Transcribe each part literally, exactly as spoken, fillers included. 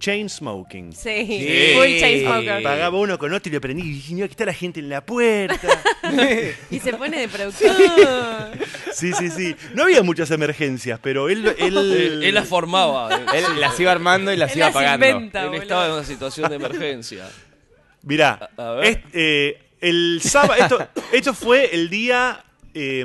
Chainsmoking. Sí, Sí. full Chainsmoker. Pagaba uno con otro y le prendí y dije, no, aquí está la gente en la puerta. Y se pone de productor. Sí, sí, sí. No había muchas emergencias, pero él... Él, Él, él las formaba. Él, Él las iba armando y las Él iba las pagando. inventa, él boludo. estaba en una situación de emergencia. Mirá, A- a ver. es- eh, el sábado... Esto, esto fue el día... eh,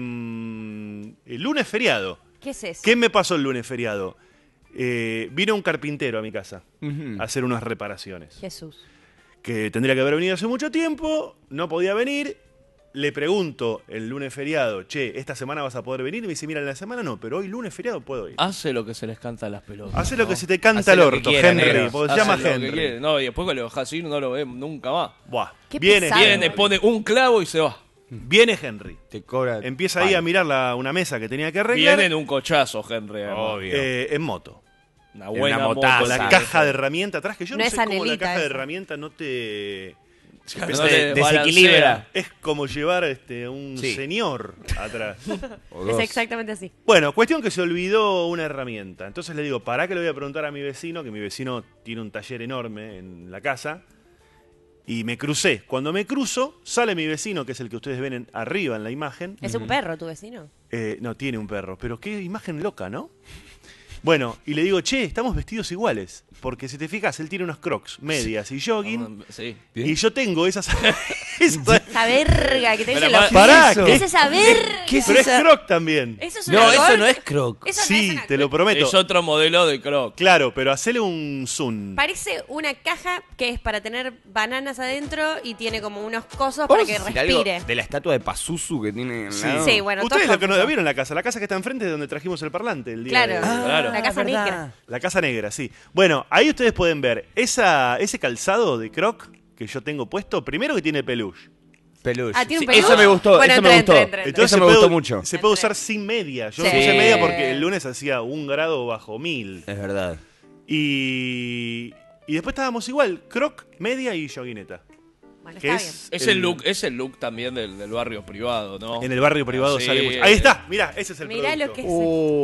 el lunes feriado. ¿Qué es eso? ¿Qué me pasó el lunes feriado? Eh, vino un carpintero a mi casa Ujú. a hacer unas reparaciones. Jesús. Que tendría que haber venido hace mucho tiempo, no podía venir. Le pregunto el lunes feriado, che, ¿esta semana vas a poder venir? Y me dice, mira, en la semana no, pero hoy lunes feriado puedo ir. Hace lo que se les canta a las pelotas. Hace lo ¿no? que se te canta Hace al lo que orto, quiera, Henry, negro. porque se Hace llama lo que Henry. quiere. No, y después que lo dejas ir no lo ves nunca más. Buah. Qué Viene, pesado. viene, Viene, pone un clavo y se va. viene Henry. Te cobra. Empieza ahí Vale. a mirar la- una mesa que tenía que arreglar. Viene en un cochazo, Henry. además. Obvio. eh, en moto. Una En buena una moto. motaza. Con la Pasa. caja de herramienta atrás, que yo no, No sé es cómo la anelita caja de eso. herramienta no te... No Te te desequilibra. Es como llevar este, un Sí. señor atrás. O Es dos. exactamente así. Bueno, cuestión que se olvidó una herramienta. Entonces le digo, pará que le voy a preguntar a mi vecino, que mi vecino tiene un taller enorme en la casa. Y me crucé. Cuando me cruzo, sale mi vecino, que es el que ustedes ven en- arriba en la imagen. Es un perro tu vecino. Eh, no, tiene un perro. Pero qué imagen loca, ¿no? Bueno, y le digo, che, estamos vestidos iguales. Porque si te fijas, él tiene unos crocs, medias y jogging. Sí. Y yo tengo esas... esas- Esa verga que te Pero dice los pará, pies. ¿qué? ¿Qué es esa verga? ¿Qué es pero es esa? croc también. ¿Eso es una No, eso croc? no es croc. Eso no Sí, es una te lo croc. prometo. Es otro modelo de croc. Claro, pero hacele un zoom. Parece una caja que es para tener bananas adentro y tiene como unos cosos para ¿Vamos que a decir algo respire. de la estatua de Pazuzu que tiene al Sí. lado? Sí, bueno, Ustedes todos lo que no confusos. vieron la casa, la casa que está enfrente es donde trajimos el parlante el día Claro, de- Claro. la casa verdad. negra. La casa negra, sí. Bueno, ahí ustedes pueden ver esa, ese calzado de croc que yo tengo puesto, primero que tiene peluche. Peluche. Ah, ¿tiene un Sí, peluche? eso me gustó, Bueno, eso entra, me gustó. entra, entra, entra. Entonces Eso se me puede- gustó mucho. Se puede usar sin media. Yo Sí. puse media porque el lunes hacía un grado bajo mil. Es verdad. Y, y después estábamos igual, croc, media y joguineta. Bueno, Que está es, Es el look, es el look también del, del barrio privado, ¿no? En el barrio privado Sí. sale mucho. Ahí está, mirá, ese es el bien. Mirá producto. lo que es.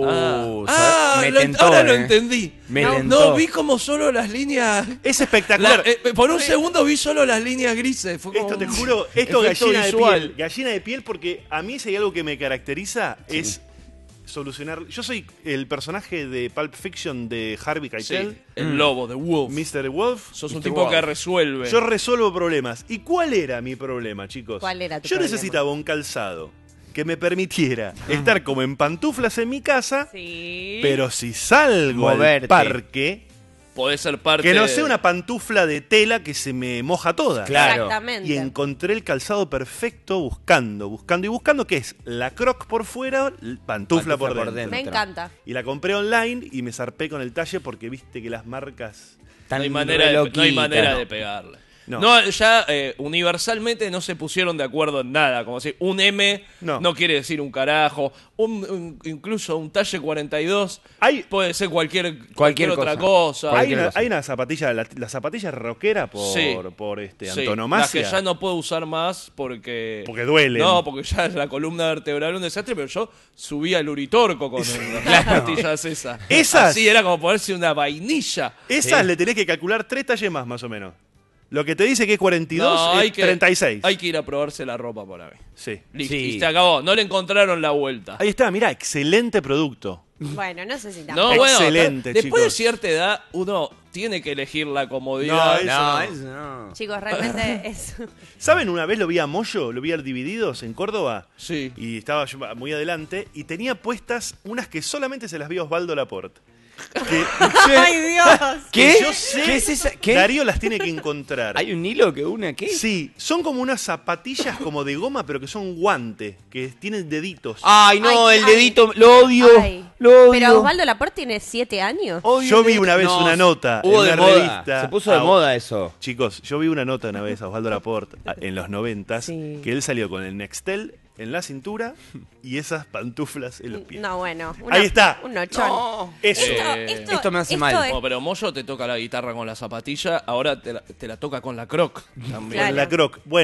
Uh, Ah, me lo- tentó, ahora lo eh. entendí. Me no, tentó. no, vi como solo las líneas. Es la- espectacular. eh, por un segundo vi solo las líneas grises. Fue como Esto te un juro, esto efecto gallina de visual. piel. Gallina de piel porque a mí si hay algo que me caracteriza es solucionar... Yo soy el personaje de Pulp Fiction de Harvey Sí, Keitel, el lobo de Wolf. mister Wolf. Sos un mister tipo Wolf. que resuelve. Yo resuelvo problemas. ¿Y cuál era mi problema, chicos? ¿Cuál era tu Yo problema? necesitaba un calzado que me permitiera estar como en pantuflas en mi casa, Sí. pero si salgo Moverte. al parque, Podés ser parte que no de- sea una pantufla de tela que se me moja toda. Claro. Exactamente. Y encontré el calzado perfecto buscando, buscando y buscando, que es la croc por fuera, l- pantufla, Pantufla por, por dentro. dentro. Me encanta. Y la compré online y me zarpé con el talle porque viste que las marcas... No hay Tan manera, de, re no hay loquita. manera de pegarle. No. No, ya eh, universalmente no se pusieron de acuerdo en nada. Como si un M No. no, quiere decir un carajo. Un, un- incluso un talle cuarenta y dos Hay- puede ser cualquier, cualquier, Cualquier otra cosa. cosa. Hay Cualquier una, cosa. hay una zapatilla, la, la zapatilla rockera por, Sí. por este, Sí, antonomasia. las que ya no puedo usar más porque... Porque duelen. No, porque ya es la columna vertebral un desastre, pero yo subía al Uritorco con las pastillas esas. Esas- Así era como ponerse una vainilla. Esas le tenés que calcular tres talles más, más o menos. Lo que te dice que es cuarenta y dos No, es hay que, treinta y seis. Hay que ir a probarse la ropa por ahí. Sí. Listo, Sí. y se acabó. No le encontraron la vuelta. Ahí está, mirá, excelente producto. Bueno, no sé si No, tampoco. bueno, Excelente, después de chicos. cierta edad, uno tiene que elegir la No, comodidad. eso No, no. eso no. Chicos, realmente es... ¿Saben? Una vez lo vi a Moyo, lo vi al Divididos en Córdoba. Sí. Y estaba yo muy adelante. Y tenía puestas unas que solamente se las vio Osvaldo Laporte. Que, ¡Ay, Dios! ¿Qué? que yo sé, ¿Qué es esa? ¿Qué? Darío las tiene que encontrar. ¿Hay un hilo que una qué? Sí, son como unas zapatillas como de goma, pero que son guantes, que tienen deditos. Ay, no, Ay, el ay. dedito, lo odio. Ay. Lo odio. Pero Osvaldo Laporte tiene siete años. Odio Yo el vi dedito. una vez No, una nota hubo en de una moda. revista. Se puso de Ah, moda eso. Chicos, yo vi una nota una vez a Osvaldo Laporte a- en los noventas, Sí. que él salió con el Nextel en la cintura y esas pantuflas en los pies. No, bueno. una- Ahí está. Un nochón. No. Eso. Eh, esto me hace mal. es- No, pero Moyo te toca la guitarra con la zapatilla, ahora te la, te la toca con la croc también. Claro. Con la croc. Bueno,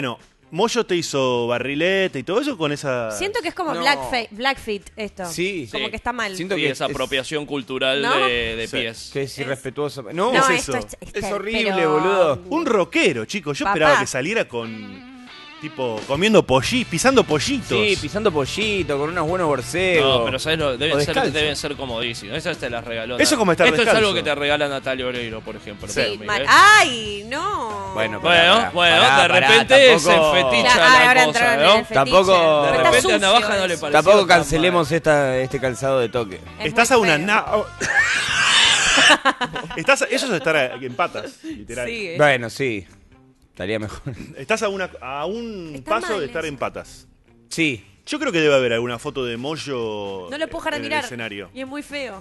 Moyo te hizo barrilete y todo eso con esa... Siento que es como No. Blackfe- Blackfeet esto. Sí. Como Sí. que está mal. Siento Sí, que es es- apropiación cultural ¿No? de, de Sí. pies. Que es irrespetuoso. No, No, es esto eso? es, Es este, horrible, pero- boludo. Un rockero, chicos. Yo Papá. esperaba que saliera con... Tipo, comiendo pollitos, pisando pollitos. Sí, pisando pollito, con unos buenos borcegos. No, pero ¿sabes lo? Deben O ser, descalzo. deben ser comodísimos. Esas te las regaló. Eso como estar Esto descalzo. es algo que te regala Natalia Oreiro, por ejemplo. Sí, para mí, mal. ¿ves? ¡Ay, no! Bueno, pará, Bueno, pará, bueno, pará, de pará, repente tampoco- se feticha Claro, ah, ahora la entraron cosa, en ¿no? el fetiche. Tampoco- De Pero repente está a Navaja sucio no le eso. pareció Tampoco tan cancelemos mal. esta, este calzado de toque. Es Estás muy a una... feo. na- Estás a- Eso es estar en patas, literal. Sí, eh. Bueno, sí. Estaría mejor. Estás a, una, a un Está paso mal de estar eso. en patas. Sí. Yo creo que debe haber alguna foto de Moyo No lo puedo dejar de en el mirar. escenario. Y es muy feo.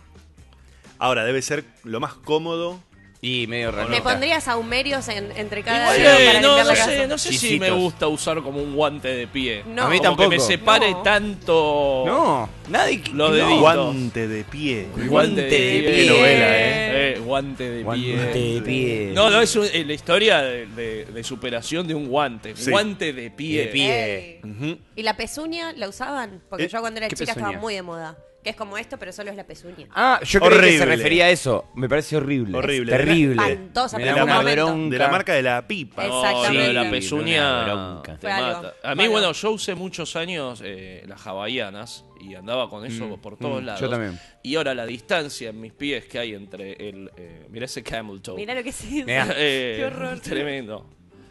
Ahora, debe ser lo más cómodo. Y medio ¿Me ranita. pondrías saumerios en- entre cada Igual, dedo eh, para no, limpiar no la casa? sé, no sé si Chisitos. me gusta usar como un guante de pie. No. A mí Como tampoco. que me separe No. tanto. No, nadie. Lo no. deditos. Guante de pie. Guante de pie. Qué novela, ¿eh? Eh, guante de Guante pie. de pie. No, no, es un- eh, la historia de, de- de superación de un guante. Sí. Guante de pie. De pie. Ey. Ujú. ¿Y la pezuña la usaban? Porque Eh, yo cuando era ¿qué chica estaba pezuña? muy de moda. Que es como esto, pero solo es la pezuña. Ah, yo creí que se Horrible. refería a eso. Me parece horrible. Horrible. Terrible. Espantosa, Me pero da en una un momento. bronca. De la marca de la pipa. Es- No, Exactamente. lo de la Sí, pezuña una bronca. te Fue algo. mata. A Fue mí, algo. bueno, yo usé muchos años eh, las hawaianas y andaba con eso Mm, por todos mm, lados. yo también. Y ahora la distancia en mis pies que hay entre el... Eh, mirá ese camel toe. Mirá lo que sí. Mirá. Eh, Qué horror. Tremendo.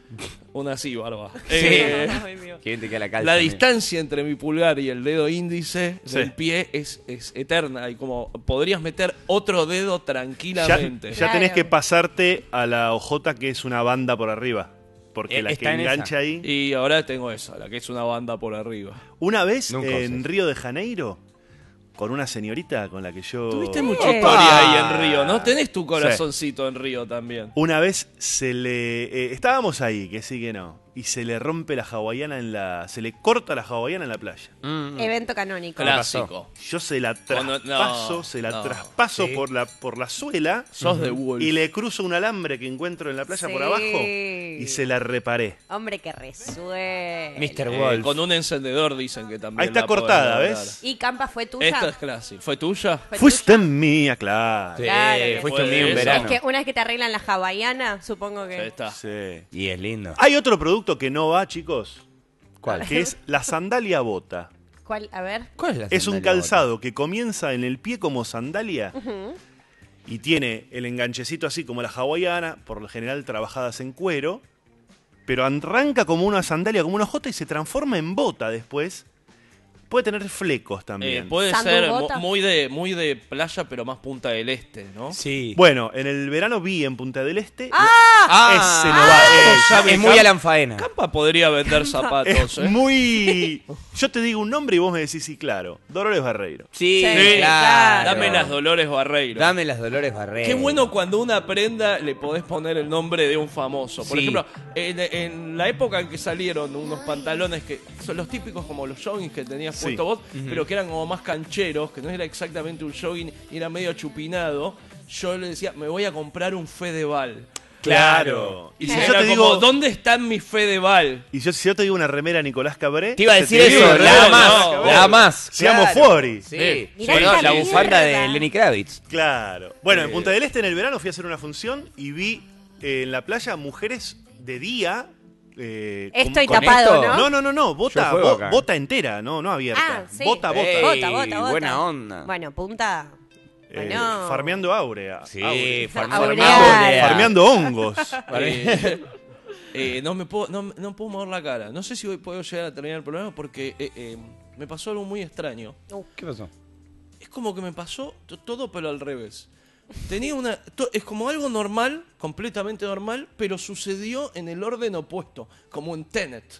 Una así, barba. Sí. Eh, Ay, Dios. ¿Quién te queda la calza? la amigo? distancia entre mi pulgar y el dedo índice Sí. del pie es, es eterna. Y como podrías meter otro dedo Ya, tranquilamente. ya Claro. tenés que pasarte a la ojota que es una banda por arriba. Porque Eh, la que está en engancha esa. ahí. Y ahora tengo esa, la que es una banda por arriba. Una vez Nunca en usé. Río de Janeiro, con una señorita con la que yo. Tuviste mucha Eh. historia ahí Ah. en Río, ¿no? Tenés tu corazoncito en Río también. Una vez se le. eh, estábamos ahí, que sí que no. Y se le rompe la hawaiana en la. Se le corta la hawaiana en la playa. Mm. Evento canónico. Clásico. Yo se la Cuando- traspaso, no, se la no. traspaso Sí. por la por la suela Sos de Wolf. y le cruzo un alambre que encuentro en la playa por Sí. abajo y se la reparé. Hombre, que resuelve. mister Eh, Wolf. con un encendedor dicen que también. Ahí está la podés cortada, lograr. ¿ves? ¿Y Campa fue tuya? Esta es clásica. ¿Fue tuya? ¿Fue Fuiste tuya? mía, claro. Sí, Claro que fuiste fue un mío en eso. verano. Es que una vez que te arreglan la hawaiana, supongo Ahí que... está. Sí. Y es lindo. Hay otro producto que no va, chicos, ¿Cuál? que es la sandalia bota. ¿Cuál? A ver. ¿Cuál es la Es un sandalia calzado que comienza en el pie como sandalia y tiene el enganchecito así como la hawaiana, por lo general trabajadas en cuero, pero arranca como una sandalia, como una jota y se transforma en bota después. Puede tener flecos Eh, también. puede ¿Sandal ser mu- bota? muy de, muy de playa, pero más Punta del Este, ¿no? bota? Sí. Bueno, en el verano vi en Punta del Este. Ah, Ese no va. eh, ya me es muy cam- Alan Faena. Campa podría vender zapatos, es ¿eh? muy. Yo te digo un nombre y vos me decís, sí, claro. Dolores Barreiro. Sí, Sí, claro. Dame las Dolores Barreiro. Dame las Dolores Barreiro. Qué bueno cuando una prenda le podés poner el nombre de un famoso. Por Sí. ejemplo, en, en la época en que salieron unos pantalones que son los típicos como los joggings que tenías Sí. puesto vos, pero que eran como más cancheros, que no era exactamente un jogging, era medio chupinado. Yo le decía, me voy a comprar un Fedeval. Claro. Y Y si si era yo te como, digo. ¿dónde están mis Fedeval? Y yo, si yo te digo una remera Nicolás Cabré. Te iba a se decir te eso, viene no, nada no, más. no, Nada más. Seamos claro. fuori. Sí. Sí. Mirá Bueno, esta la mierda. bufanda de Lenny Kravitz. Claro. Bueno, en Eh. Punta del Este en el verano fui a hacer una función y vi eh, en la playa mujeres de día. eh, Esto con- y con tapado, esto? ¿no? No, no, no, no, Yo bota, juego bo- acá. bota entera, no, no abierta. Ah, sí. Bota, bota. Ey, Bota, bota, bota. buena onda. Bueno, punta... Eh, Bueno. farmeando áurea. Sí, Áurea. farmeando Aureal. áurea. Farmeando hongos. Eh, eh, no me puedo, no, no puedo mover la cara. No sé si hoy puedo llegar a terminar el programa porque eh, eh, me pasó algo muy extraño. ¿Qué pasó? Es como que me pasó t- todo pero al revés. Tenía una... to- es como algo normal, completamente normal, pero sucedió en el orden opuesto, como en Tenet.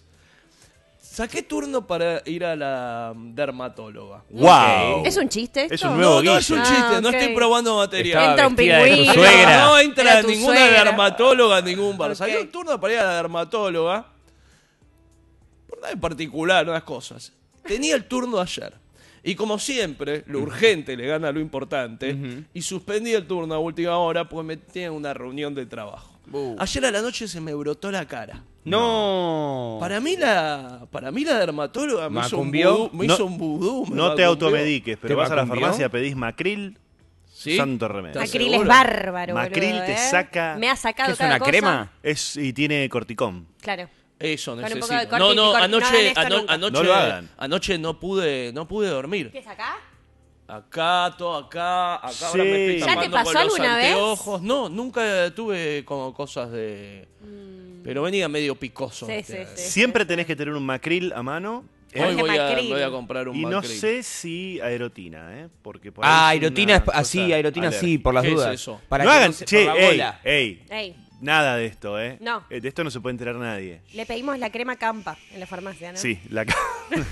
Saqué turno para ir a la mm, dermatóloga. ¡Wow! ¿Es un chiste esto? Es un No, nuevo no es un guille. chiste, Ah, no ok. estoy probando material. Estaba Entra un vestida de tu pingüino. suegra. No entra Era tu ninguna suegra. dermatóloga en ningún bar. Ok. Saqué un turno para ir a la dermatóloga. Por nada en particular, unas cosas. Tenía el turno ayer. Y como siempre, lo urgente le gana a lo importante. Ujú. Y suspendí el turno a última hora porque me tenía una reunión de trabajo. Uh. Ayer a la noche se me brotó la cara. No. Para mí la para mí la dermatóloga me hizo un ¿Macumbió? vudú. Me No- hizo un vudú, me No te macumbió. automediques, pero ¿Te vas a la macumbió? farmacia, pedís Macril, ¿Sí? santo remedio. ¿Estás Macril seguro? es bárbaro, Macril boludo, te ¿eh? saca- Me ha sacado ¿Qué es cada una cosa. crema? Es, y tiene corticón. Claro. Eso Con un necesito. poco de corte No, y no, picor. No anoche, hagan esto ano- nunca. anoche, No lo hagan. anoche no pude, no pude dormir. ¿Qué es acá? Acá, todo acá, acá Sí. ahora me estoy ¿Ya te tapando pasó con los alguna vez? anteojos. No, nunca tuve como cosas de... Pero venía medio picoso. Sí, ¿viste? sí, sí. Siempre tenés que tener un Macril a mano. ¿eh? Hoy Jorge voy a, Macril. voy a comprar un Y no Macril. sé si aerotina, ¿eh? Porque por ahí Ah, es aerotina, una es, así, cosa aerotina sí, alérgica. por las ¿Qué es dudas. eso? Para no que hagan, se- che, por la ey, bola. ey, Ey, nada de esto, ¿eh? No. Eh, De esto no se puede enterar nadie. le pedimos la crema Campa en la farmacia, ¿no? Sí, la ca-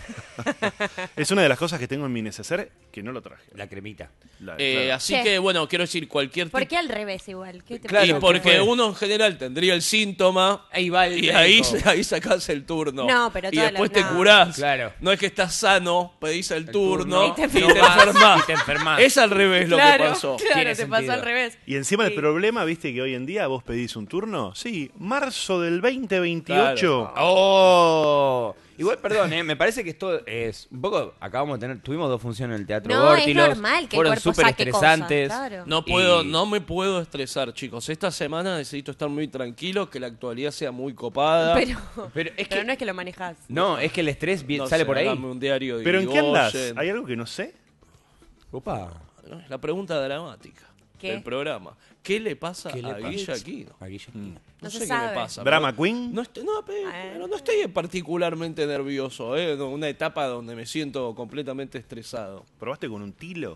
es una de las cosas que tengo en mi neceser que no lo traje. La cremita. La- Eh, claro. así Che. que, bueno, quiero decir cualquier ¿Por tipo... qué al revés igual? ¿Qué te Claro, Y pasa? porque fue? uno en general tendría el síntoma Ahí va el y ahí, médico. ahí sacás el turno. No, pero y todas después las- te no. curás. Claro. No es que estás sano, pedís el, turno, turno, y te y te enfermas. enfermás. Y te enfermás. Es al revés lo Claro, que pasó. claro, Tiene te pasó sentido. al revés. Y encima el Sí. problema, viste, que hoy en día vos pedís un turno. Sí, marzo del veinte veintiocho. Claro. ¡Oh! Igual, perdón, ¿eh? Me parece que esto es un poco... Acabamos de tener... Tuvimos dos funciones en el Teatro No, es Górtilos. normal que el Fueron cuerpo súper saque estresantes. cosas, claro. No puedo, Y- no me puedo estresar, chicos. Esta semana necesito estar muy tranquilo, que la actualidad sea muy copada. Pero, Pero es pero que- no es que lo manejás. No, es que el estrés vi- No sale sé, por ahí. hágame un diario de ¿Pero en qué andás? Irigoyen. ¿Hay algo que no sé? Opa. La pregunta dramática ¿Qué? del programa. ¿Qué le pasa ¿Qué le a pasa? Guille Aquino? A Guille No, Mm. No sé se qué sabe. le pasa. ¿Drama pero- Queen? No estoy, no, pe- Ah. pero no estoy particularmente nervioso. ¿eh? Una etapa donde me siento completamente estresado. ¿Probaste con un tilo?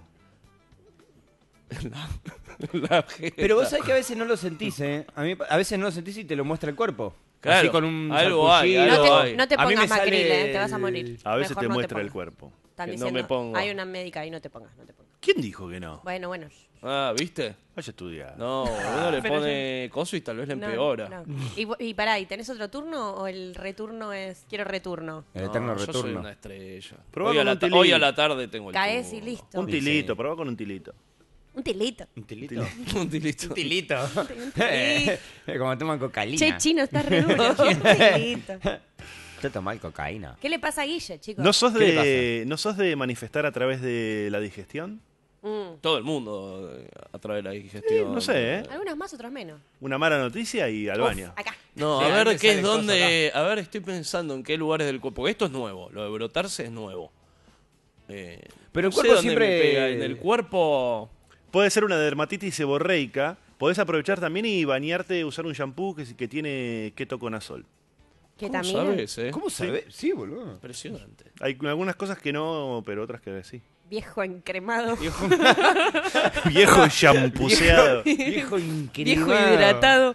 La jeta. Pero vos sabés que a veces no lo sentís, ¿eh? A, mí, a veces no lo sentís y te lo muestra el cuerpo. Claro, Así con un algo hay, sarpullido. No algo te, hay. no te A mí pongas me sale macril, eh, te vas a el- morir. A veces Mejor te no muestra el pongas. cuerpo. Están Que no diciendo, me pongo. hay una médica ahí, no te pongas, no te pongas. ¿Quién dijo que no? Bueno, bueno. Ah, ¿viste? Vaya a estudiar. No, uno le Pero pone coso y tal vez le No, empeora. no. Y, vo- y pará, ¿y tenés otro turno o el returno es quiero returno? El eterno No, Yo soy retorno. una estrella. Probá Hoy a, con la un ta- tilín. hoy a la tarde tengo el Caes y turno. listo. Un Sí, tilito, sí. probá con un tilito. Un tilito. ¿Un tilito? Un tilito. Un tilito. tilito. Como toman cocaína. Che, chino, estás re duro. Un tilito. Yo tomar cocaína. ¿Qué le pasa a Guille, chicos? ¿No sos, ¿Qué le de, ¿No sos de manifestar a través de la digestión? Mm. Todo el mundo eh, a través de la digestión. No sé, ¿eh? Algunos más, otros menos. Una mala noticia y al Uf, baño. acá. No, Sí, a a mí ver me qué es salen donde. A ver, estoy pensando en qué lugares del cuerpo. Porque esto es nuevo. Lo de brotarse es nuevo. Eh, Pero el no cuerpo sé dónde siempre- me pega. En el cuerpo. Puede ser una dermatitis seborreica. Podés aprovechar también y bañarte, usar un shampoo que, que tiene ketoconazol. ¿Qué ¿Cómo también? sabes, eh? ¿Cómo sabés? Sí, boludo. Impresionante. Hay algunas cosas que no, pero otras que sí. Viejo encremado. Viejo champuceado. Viejo increíble. Viejo hidratado.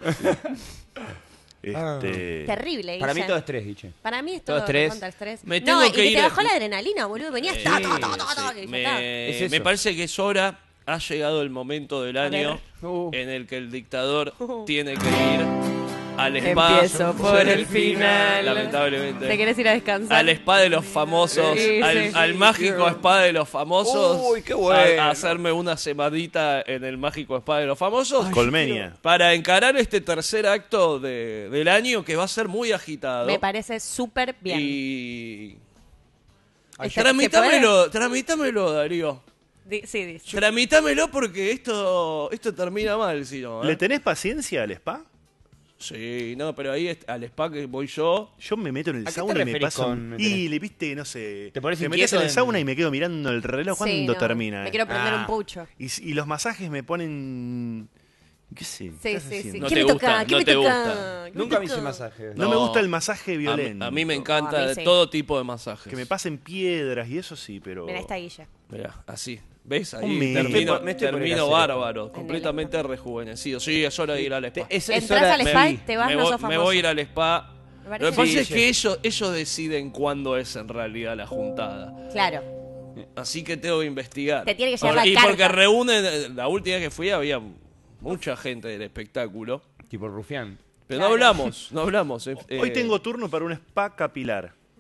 Este, Terrible, Para mí Guille. todo es tres, Guille. Para mí es todo todo estrés. contra estrés. Me no, tengo y que que ir te a- bajó la adrenalina, boludo. Venías Sí, ta, ta, ta, ta, ta, sí. que ya me, está. Es eso. me parece que es hora, ha llegado el momento del año Uh. en el que el dictador tiene que ir al spa. Empiezo por el final. Lamentablemente. ¿Te querés ir a descansar? Al spa de los famosos, Sí, al, sí. al mágico spa de los famosos. Uy, qué bueno. A, a hacerme una semanita en el mágico spa de los famosos. Colmenia. Para encarar este tercer acto de- del año que va a ser muy agitado. Me parece súper bien. Y. Ay, ¿se- Tramitámelo, tramitámelo, Darío. Di- sí, dice. Tramitámelo porque esto, esto termina mal, si no. ¿eh? ¿Le tenés paciencia al spa? Sí, no, pero ahí es- al spa que voy yo. Yo me meto en el ¿A qué te sauna y me referís paso. con- Y le viste, no sé. ¿Te pones metes inquieto en el en- sauna y me quedo mirando el reloj. ¿Cuándo Sí, no. termina? Me eh? quiero prender Ah. un pucho. Y, y los masajes me ponen. ¿Qué sé? Sí, ¿Qué estás sí, sí. haciendo? No ¿Qué te me gusta, toca? ¿Qué no me te toca? gusta. ¿Qué me Nunca me hice toca? masaje. No, No. me gusta el masaje A, mí- violento. a mí me encanta A mí sí. todo tipo de masajes. Que me pasen piedras y eso sí, pero. Mira, está Guille. Mirá, así. ¿Ves? Un Ahí mil. termino, Me estoy por- me estoy por ir a termino hacer bárbaro, completamente rejuvenecido. Sí, es hora de ir al spa. Es- es Entrás hora- al me- spa y te vas, me, no voy, sos me famoso. voy a ir al spa. Me Lo parece que pasa bien. es que ellos, ellos deciden cuándo es en realidad la juntada. Claro. Así que tengo que investigar. Te tiene que llegar Por- la Y carta. porque reúnen, la última vez que fui había mucha gente del espectáculo. Tipo rufián. Pero Claro. no hablamos, no hablamos. eh, Hoy eh, tengo turno para un spa capilar.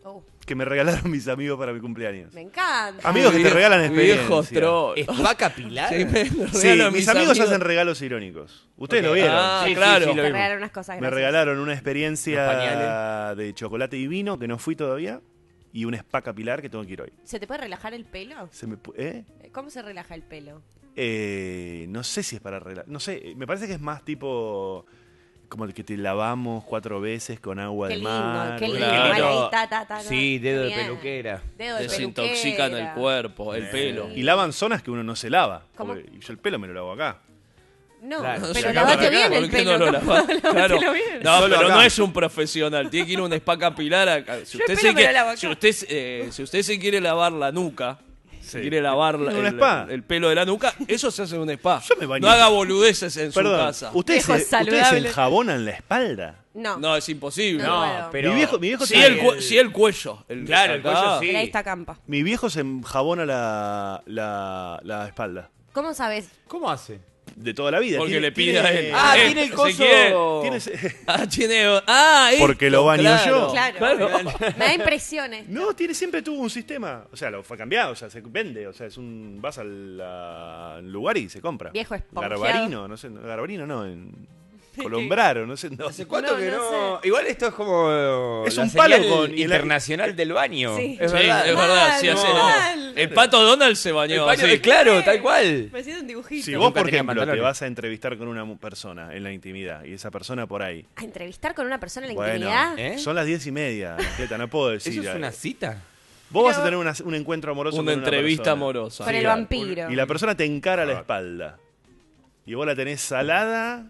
Oh, que me regalaron mis amigos para mi cumpleaños. me encanta. Amigos que te regalan Viejo experiencia. troll. ¿Spa capilar? Sí, me lo Sí, regalo a mis amigos hacen regalos irónicos. Ustedes Ok. lo vieron. Ah, Sí, sí, claro. sí, lo Te vimos. regalaron unas cosas Me graciosas. regalaron una Los experiencia pañales. de chocolate y vino, que no fui todavía, y un spa capilar que tengo que ir hoy. ¿Se te puede relajar el pelo? Se me pu- ¿eh? ¿Cómo se relaja el pelo? Eh, no sé si es para arreglar. No sé, me parece que es más tipo como el que te lavamos cuatro veces con agua Qué de lindo, mar. qué lindo. Claro. Mal ahí, ta, ta, ta, Sí, ta. dedo de Bien. peluquera. Dedo de Desintoxican peluquera. el cuerpo, el pelo. Y lavan zonas que uno no se lava. ¿Cómo? Porque yo el pelo me lo lavo acá. No, Claro. pero Acá lavate para acá, bien el ¿Por qué pelo. no lo ¿cómo? lavás? Claro. Lávatelo bien. No, Solo pero acá. no es un profesional. Tiene que ir a un spa capilar. acá. Si Yo usted, el se pelo me quiere, lo lavo acá. si, usted, eh, si usted se quiere lavar la nuca, Sí. quiere lavar la- ¿En un el, spa? el pelo de la nuca, eso se hace en un spa. Yo me baño. No haga boludeces en Perdón, su casa. ¿ustedes se, Viejo ¿ustedes se saludable. enjabonan la espalda? No, No, es imposible. No, No, puedo. pero... Mi viejo, mi viejo Sí, tiene- el, cu- sí, el cuello. El, Claro, el acá. cuello sí. pero ahí está Campa. Mi viejo se enjabona la, la, la espalda. ¿Cómo sabes? ¿Cómo hace? De toda la vida. Porque Tiene- le pide tiene- a él. Ah, Eh, tiene el se coso... quiere- tiene ese- Ah, tiene... Ah, Porque esto, lo baño claro, yo. Claro. Me da impresiones. No, tiene, siempre tuvo un sistema. O sea, lo fue cambiado, o sea, se vende. O sea, es un. Vas al, al lugar y se compra. Viejo esponjeado. Garbarino, no sé. no, Garbarino no, en Colombraro, no sé. No. ¿Hace cuánto No, que no no? Igual esto es como... Es la un palo señal con- y la- internacional del baño. Sí. Es Sí, verdad. es verdad, sí Mal, hace- mal. El pato Donald se El bañó. baño- así. eh, claro, tal cual. Me siento un dibujito. Si vos, Nunca por tenía ejemplo, te pantalones. vas a entrevistar con una mu- persona en la intimidad y esa persona por ahí. ¿A entrevistar con una persona en la Bueno, intimidad? ¿eh? son las diez y media, Anacleta, no puedo decir. ¿Eso es eh. una cita? Vos vas a Pero- tener una- un encuentro amoroso Una con una entrevista persona. amorosa. Con el claro. vampiro. Y la persona te encara la espalda. Y vos la tenés salada.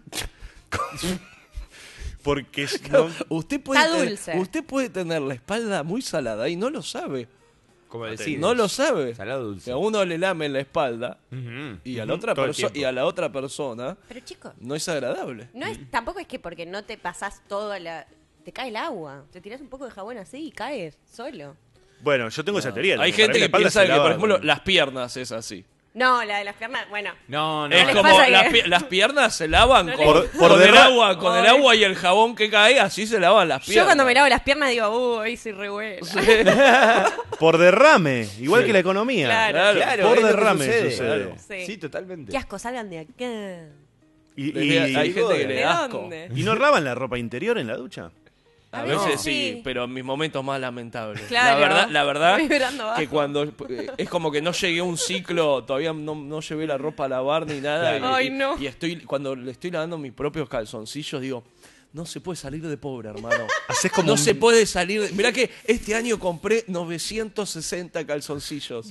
Porque no- Usted puede, Está tener- dulce. usted puede tener la espalda muy salada y no lo sabe. Como No decir. No lo sabe. Salado O dulce. sea, uno le lame la espalda Ujú. y a la otra todo el perso- tiempo. y a la otra persona Pero chicos, no es agradable. no es, tampoco es que porque no te pasás toda la... Te cae el agua. Te tirás un poco de jabón así y caes solo. bueno, yo tengo esa teoría. Hay Para gente mí la que espalda piensa se que, por lava ejemplo, con- las piernas es así. No, la de las piernas, bueno. No, no. Es les como pasa las, que- pi- las piernas se lavan No con, les- Por- por con el derra- agua, con el Ay. agua y el jabón que cae, así se lavan las piernas. Yo cuando me lavo las piernas digo, uy, soy re buena. Por derrame, igual que la economía. Claro. Claro. Claro, Por es lo que derrame sucede. sucede. Claro. Sí. Sí, totalmente. Qué asco, salgan de acá. Y, Le- y- hay gente que le ¿De da asco. dónde? ¿y no lavan la ropa interior en la ducha? A A veces veces sí, sí. pero en mis momentos más lamentables. Claro. La verdad, la verdad Vibrando abajo. que cuando eh, es como que no llegué a un ciclo, todavía no, no llevé la ropa a lavar ni nada. Claro. Y, Ay, no. y estoy cuando le estoy lavando mis propios calzoncillos, digo, no se puede salir de pobre, hermano. Haces como No un- se puede salir. de- Mirá que este año compré novecientos sesenta calzoncillos.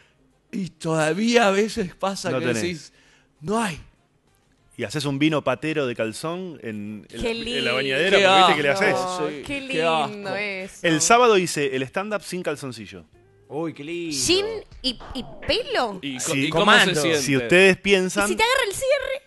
Y todavía a veces pasa No que tenés. decís, no hay. Y haces un vino patero de calzón en, en la- Qué en la lindo. bañadera, Qué porque viste que le asco. haces. Oh, Sí, qué qué lindo asco. eso. El sábado hice el stand-up sin calzoncillo. Uy, qué lindo. ¿Gin y, y pelo? ¿Y, co- Sí, y cómo comando. se siente? Si ustedes ¿Y piensan, si te agarra el cierre?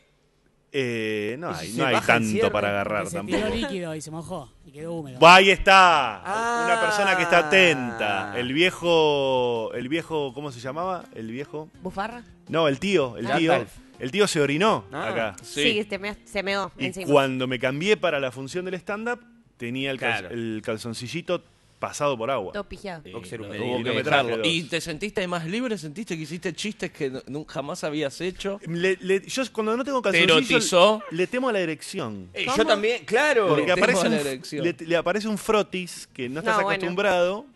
eh, no ¿Y si hay, se no hay baja el tanto cierre? para agarrar Porque se tiró tampoco. líquido y se mojó y quedó húmedo. Va, ahí está. Ah. Una persona que está atenta. El viejo, el viejo, ¿cómo se llamaba? El viejo. ¿Bufarra? No, el tío, el Ah. tío. Gandalf. El tío se orinó Ah. acá. Sí. Sí, te me- se meó Y encima. cuando me cambié para la función del stand-up, tenía el, cal- Claro. el calzoncillito pasado por agua. Todo pijado. Sí, Boxer no, humedad. hubo Y que no me dejarlo. traje dos. ¿Y te sentiste más libre? ¿Sentiste que hiciste chistes que no- nunca jamás habías hecho? Le- le- yo cuando no tengo ¿Te calzoncillo, erotizó? le temo a la erección. Eh, ¿Cómo? yo también, claro. Porque Le temo aparece a la un, erección. le, le aparece un frotis que no estás No, bueno. acostumbrado.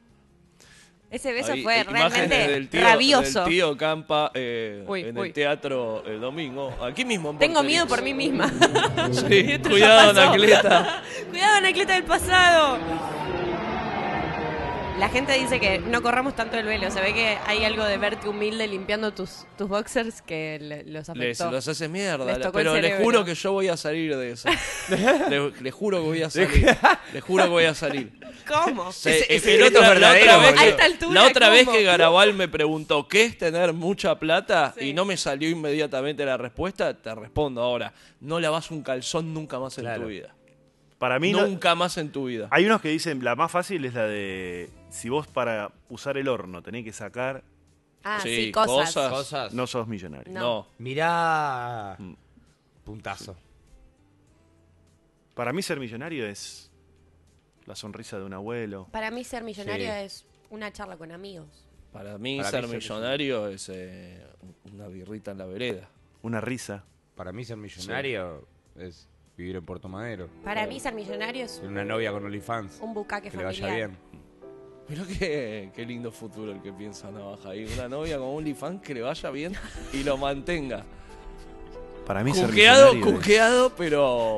Ese beso Ahí, fue eh, imágenes realmente del tío, rabioso. del tío Campa eh, Uy, en uy. el teatro el domingo. Aquí mismo en Tengo Portería. miedo por mí misma. Sí, Esto ya cuidado, pasó. Anacleta. Cuidado, Anacleta del pasado. La gente dice que no corramos tanto el velo. Se ve que hay algo de verte humilde limpiando tus, tus boxers que le- los Les, afectó. los hace mierda. Les tocó Pero el les cerebro. juro que yo voy a salir de eso. les, les juro que voy a salir. Les juro que voy a salir. ¿Cómo? Sí, Ese- es ese que la secreto otra, es la otra verdadero, vez, boludo. A esta altura, la otra vez ¿cómo? que Garabal me preguntó qué es tener mucha plata Sí. y no me salió inmediatamente la respuesta, te respondo ahora. No lavas un calzón nunca más en Claro. tu vida. Para mí, no- Nunca más en tu vida. hay unos que dicen la más fácil es la de si vos para usar el horno tenés que sacar, Ah, sí, Sí, cosas. cosas. Cosas. no sos millonario. No. No. Mirá. Mm. Puntazo. Para mí ser millonario es la sonrisa de un abuelo. Para mí ser millonario Sí. es una charla con amigos. Para mí Para ser mí ser millonario es eh, una birrita en la vereda. Una risa. Para mí ser millonario es vivir en Puerto Madero. Para mí ser millonario es Tener una novia con OnlyFans. un bucaque Que le familiar. vaya bien. Pero qué, qué lindo futuro el que piensa Navaja. Y una novia con OnlyFans que le vaya bien y lo mantenga. Para mí ser Cuqueado, millonario es- cuqueado, pero